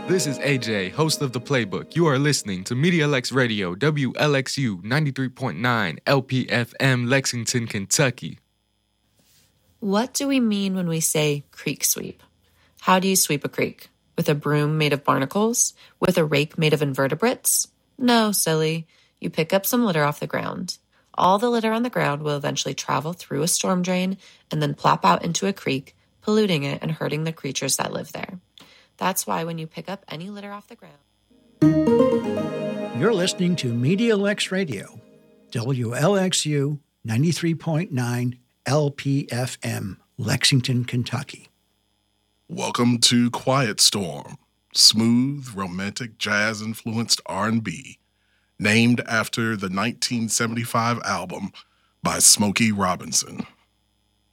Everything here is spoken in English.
This is AJ, host of The Playbook. You are listening to MediaLex Radio, WLXU 93.9 LPFM, Lexington, Kentucky. What do we mean when we say creek sweep? How do you sweep a creek? With a broom made of barnacles? With a rake made of invertebrates? No, silly. You pick up some litter off the ground. All the litter on the ground will eventually travel through a storm drain and then plop out into a creek, polluting it and hurting the creatures that live there. That's why when you pick up any litter off the ground... You're listening to MediaLex Radio, WLXU 93.9 LPFM, Lexington, Kentucky. Welcome to Quiet Storm, smooth, romantic, jazz-influenced R&B, named after the 1975 album by Smokey Robinson.